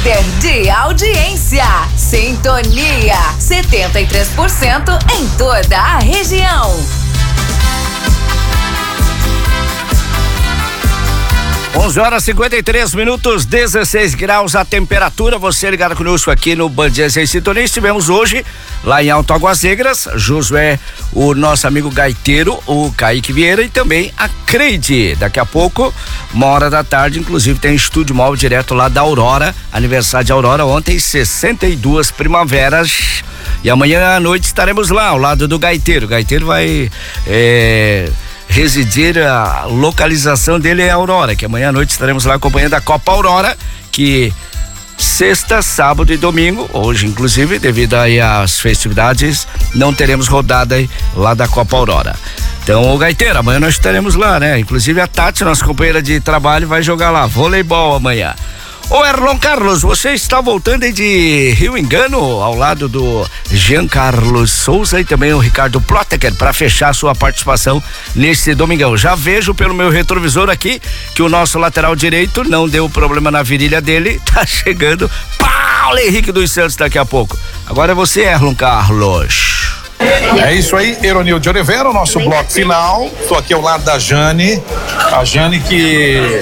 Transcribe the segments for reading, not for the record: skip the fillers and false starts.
líder de audiência. Sintonia 73% em toda a região. 11h53, 16 graus a temperatura. Você ligado conosco aqui no Band em Sintonia. Estivemos hoje lá em Alto Águas Negras. Josué, o nosso amigo gaiteiro, o Kaique Vieira e também a Creide. Daqui a pouco, 13h, inclusive tem estúdio móvel direto lá da Aurora. Aniversário de Aurora ontem, 62 primaveras. E amanhã à noite estaremos lá ao lado do gaiteiro. O gaiteiro vai residir, a localização dele é Aurora, que amanhã à noite estaremos lá acompanhando a Copa Aurora, que sexta, sábado e domingo, hoje inclusive, devido aí às festividades, não teremos rodada aí lá da Copa Aurora. Então, o gaiteiro, amanhã nós estaremos lá, né? Inclusive a Tati, nossa companheira de trabalho, vai jogar lá, voleibol amanhã. Ô Erlon Carlos, você está voltando aí de Rio Engano, ao lado do Jean Carlos Souza e também o Ricardo Ploteker, para fechar sua participação nesse domingão. Já vejo pelo meu retrovisor aqui que o nosso lateral direito não deu problema na virilha dele, tá chegando Paulo Henrique dos Santos daqui a pouco. Agora é você, Erlon Carlos. É isso aí, Eronil de Oliveira, o nosso bloco final. Estou aqui ao lado da Jane, a Jane que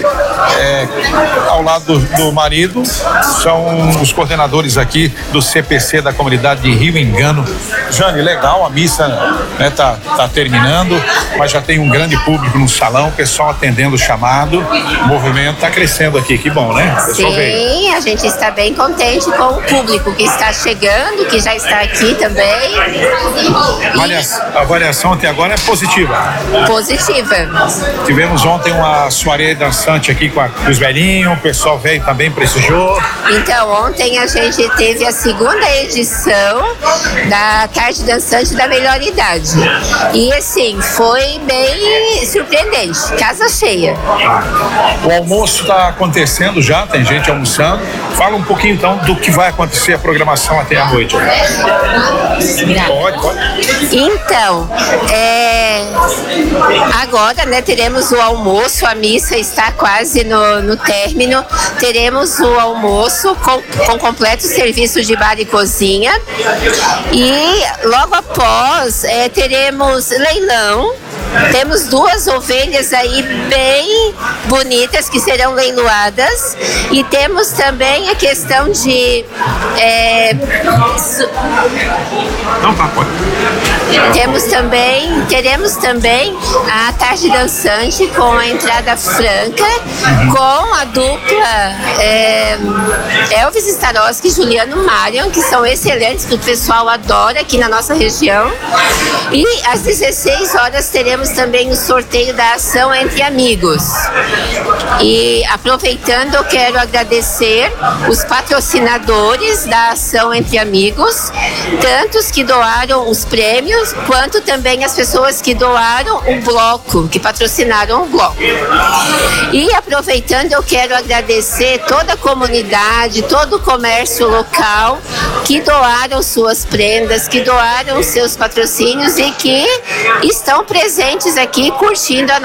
ao lado do marido, são os coordenadores aqui do CPC da comunidade de Rio Engano. Jane, legal, a missa, né, tá terminando, mas já tem um grande público no salão, o pessoal atendendo o chamado, o movimento tá crescendo aqui, que bom, né? Sim, a gente está bem contente com o público que está chegando, que já está aqui também. A avaliação até agora é positiva. Positiva. Tivemos ontem uma soirée dançante aqui com os velhinhos, o pessoal veio também, prestigiou. Então, ontem a gente teve a segunda edição da Tarde Dançante da Melhor Idade. E assim, foi bem surpreendente, casa cheia. O almoço está acontecendo já, tem gente almoçando. Fala um pouquinho então do que vai acontecer a programação até a noite. Pode. Então, agora, né, teremos o almoço, a missa está quase no término, teremos o almoço com completo serviço de bar e cozinha e logo após teremos leilão. Temos 2 ovelhas aí bem bonitas que serão leiloadas e temos também a questão de teremos também a tarde dançante com a entrada franca com a dupla Elvis Starosky e Juliano Marion, que são excelentes, que o pessoal adora aqui na nossa região. E às 16 horas teremos também o sorteio da ação Entre Amigos. E aproveitando, eu quero agradecer os patrocinadores da ação Entre Amigos, tanto os que doaram os prêmios, quanto também as pessoas que doaram o bloco, que patrocinaram o bloco. E aproveitando, eu quero agradecer toda a comunidade, todo o comércio local que doaram suas prendas, que doaram seus patrocínios e que estão presentes aqui curtindo a